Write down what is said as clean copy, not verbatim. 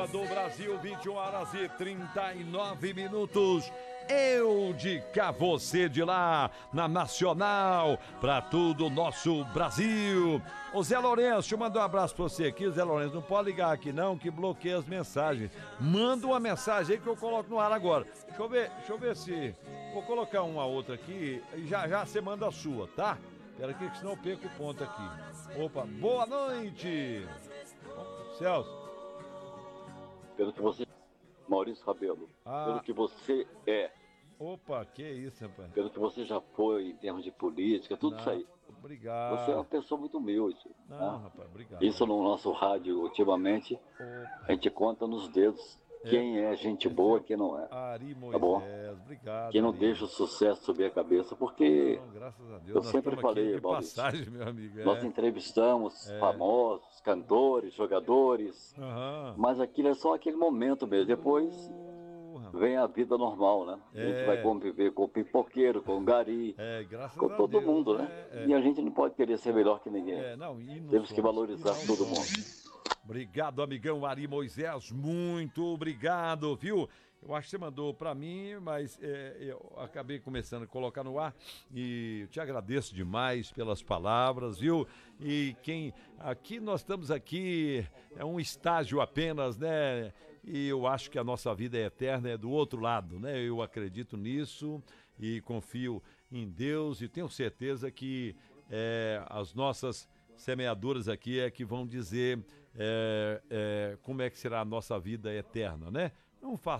do Brasil, 21h39. Eu de cá, você de lá, na Nacional, pra tudo o nosso Brasil. Ô Zé Lourenço, eu mando um abraço pra você aqui. Zé Lourenço, não pode ligar aqui não, que bloqueia as mensagens. Manda uma mensagem aí que eu coloco no ar agora. Deixa eu ver se... Vou colocar uma outra aqui e já você manda a sua, tá? Espera aqui, que senão eu perco o ponto aqui. Opa, boa noite! Celso. Pelo que você... Maurício Rabelo, pelo que você é. Opa, que isso, rapaz. Pelo que você já foi em termos de política, tudo isso aí. Obrigado. Você é uma pessoa muito humilde. Não, né? rapaz, obrigado. Isso no nosso rádio, ultimamente, a gente conta nos dedos quem é gente boa e quem não é. Ari Moisés, tá bom? Obrigado. Quem não Ari. deixa o sucesso subir a cabeça, porque não, graças a Deus, eu sempre falei, de Maurício, passagem, meu amigo. nós entrevistamos famosos, cantores, jogadores, mas aquilo é só aquele momento mesmo. Depois vem a vida normal, né? A gente vai conviver com o pipoqueiro, com o gari, com todo mundo, né? E a gente não pode querer ser melhor que ninguém. Temos que valorizar todo mundo. Obrigado, amigão Ari Moisés, muito obrigado, viu? Eu acho que você mandou para mim, mas eu acabei começando a colocar no ar e eu te agradeço demais pelas palavras, viu? E nós estamos aqui, é um estágio apenas, né? E eu acho que a nossa vida é eterna, é do outro lado, né? Eu acredito nisso e confio em Deus e tenho certeza que as nossas semeadoras aqui é que vão dizer como é que será a nossa vida eterna, né? Não faço